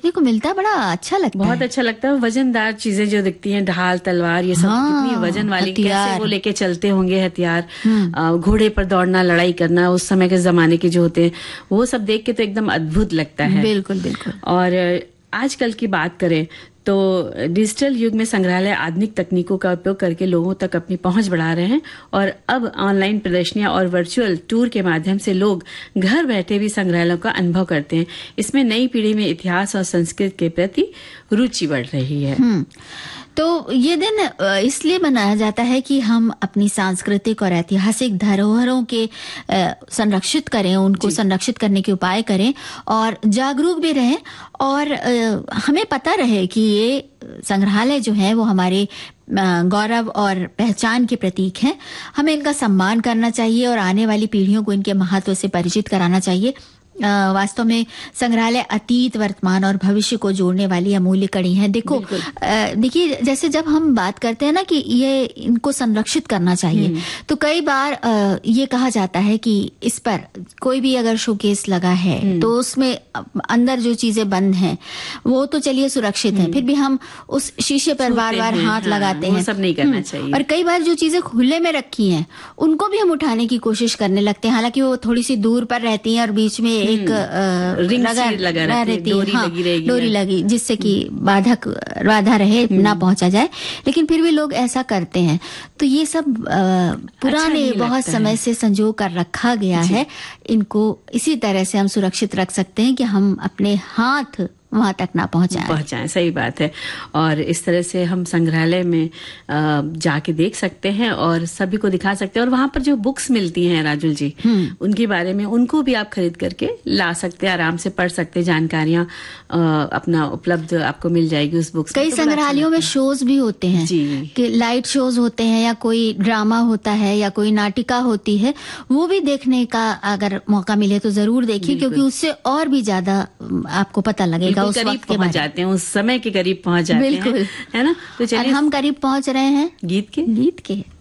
देखने को मिलता है, बड़ा अच्छा लगता है। बहुत अच्छा लगता है। वजनदार चीजें जो दिखती हैं, ढाल, तलवार, ये सब कितनी वजन वाली, कैसे वो लेके चलते होंगे हथियार, घोड़े पर दौड़ना, लड़ाई करना, उस समय के जमाने के जो होते हैं, वो सब देख के तो एकदम अद्भुत लगता है। बिल्कुल बिल्कुल। और आजकल की बात करें तो डिजिटल युग में संग्रहालय आधुनिक तकनीकों का उपयोग करके लोगों तक अपनी पहुंच बढ़ा रहे हैं, और अब ऑनलाइन प्रदर्शनियां और वर्चुअल टूर के माध्यम से लोग घर बैठे भी संग्रहालयों का अनुभव करते हैं। इसमें नई पीढ़ी में इतिहास और संस्कृति के प्रति रुचि बढ़ रही है। तो ये दिन इसलिए मनाया जाता है कि हम अपनी सांस्कृतिक और ऐतिहासिक धरोहरों के संरक्षित करें, उनको संरक्षित करने के उपाय करें और जागरूक भी रहें, और हमें पता रहे कि ये संग्रहालय जो है वो हमारे गौरव और पहचान के प्रतीक हैं। हमें इनका सम्मान करना चाहिए और आने वाली पीढ़ियों को इनके महत्व से परिचित कराना चाहिए। वास्तव में संग्रहालय अतीत, वर्तमान और भविष्य को जोड़ने वाली अमूल्य कड़ी है। देखिए, जैसे जब हम बात करते हैं ना कि ये इनको संरक्षित करना चाहिए, तो कई बार ये कहा जाता है कि इस पर कोई भी अगर शोकेस लगा है तो उसमें अंदर जो चीजें बंद हैं वो तो चलिए सुरक्षित हैं, फिर भी हम उस शीशे पर बार बार हाथ लगाते हैं, सब नहीं करना चाहिए। और कई बार जो चीजें खुले में रखी हैं उनको भी हम उठाने की कोशिश करने लगते हैं, हालांकि वो थोड़ी सी दूर पर रहती हैं और बीच में एक रिंग लगा रहती है, डोरी लगी, जिससे कि बाधा रहे, ना पहुंचा जाए, लेकिन फिर भी लोग ऐसा करते हैं। तो ये सब पुराने बहुत समय से संजो कर रखा गया है। इनको इसी तरह से हम सुरक्षित रख सकते हैं कि हम अपने हाथ वहां तक ना पहुंचाएं। सही बात है। और इस तरह से हम संग्रहालय में जाके देख सकते हैं और सभी को दिखा सकते हैं। और वहां पर जो बुक्स मिलती हैं राजुल जी, उनके बारे में, उनको भी आप खरीद करके ला सकते हैं, आराम से पढ़ सकते हैं, जानकारियां अपना उपलब्ध आपको मिल जाएगी उस बुक्स में। कई संग्रहालयों में शोज भी होते हैं कि लाइट शोज होते हैं, या कोई ड्रामा होता है, या कोई नाटिका होती है, वो भी देखने का अगर मौका मिले तो जरूर देखिए, क्योंकि उससे और भी ज्यादा आपको पता लगेगा, उस करीब पहुंच जाते हैं, उस समय के करीब पहुंच जाते हैं, है ना। तो चलिए, हम करीब पहुंच रहे हैं गीत के।